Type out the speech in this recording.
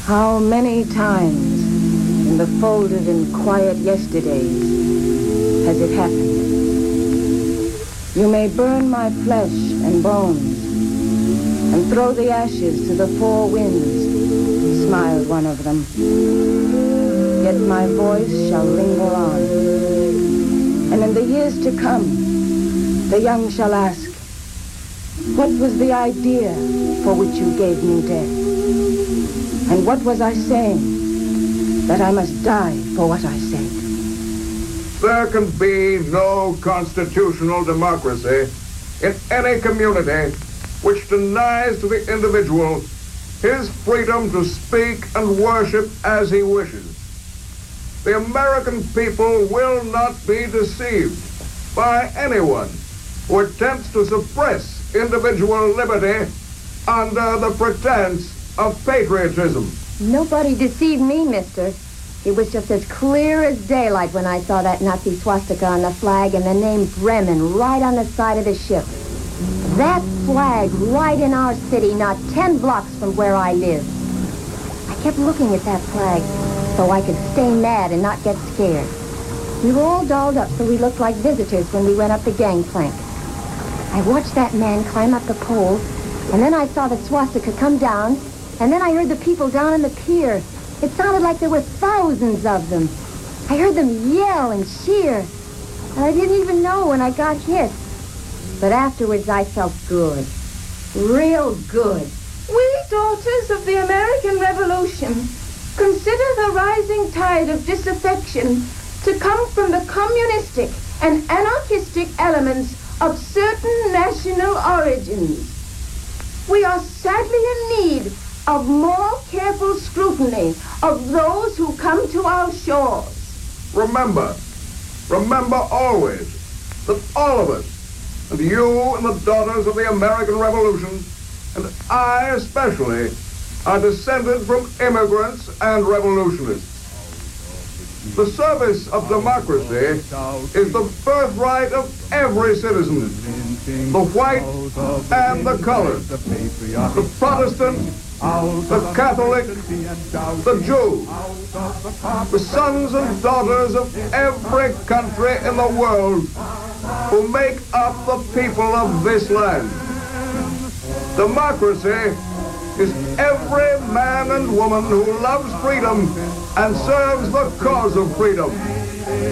How many times in the folded and quiet yesterdays has it happened? You may burn my flesh and bones and throw the ashes to the four winds, smiled one of them. Yet my voice shall linger on. And in the years to come, the young shall ask, what was the idea for which you gave me death? And what was I saying? That I must die for what I said. There can be no constitutional democracy in any community which denies to the individual his freedom to speak and worship as he wishes. The American people will not be deceived by anyone who attempts to suppress individual liberty under the pretense of patriotism. Nobody deceived me, mister. It was just as clear as daylight when I saw that Nazi swastika on the flag and the name Bremen right on the side of the ship. That flag right in our city, not 10 blocks from where I live. I kept looking at that flag so I could stay mad and not get scared. We were all dolled up so we looked like visitors when we went up the gangplank. I watched that man climb up the pole, and then I saw the swastika come down, and then I heard the people down on the pier. It sounded like there were thousands of them. I heard them yell and cheer, and I didn't even know when I got hit. But afterwards I felt good. Real good. We, daughters of the American Revolution, consider the rising tide of disaffection to come from the communistic and anarchistic elements of certain national origins. We are sadly in need of more careful scrutiny of those who come to our shores. Remember always that all of us, and you and the daughters of the American Revolution, and I especially, are descended from immigrants and revolutionists. The service of democracy is the birthright of every citizen, the white and the colored, the Protestant, the Catholic, the Jew, the sons and daughters of every country in the world who make up the people of this land. Democracy is every man and woman who loves freedom and serves the cause of freedom.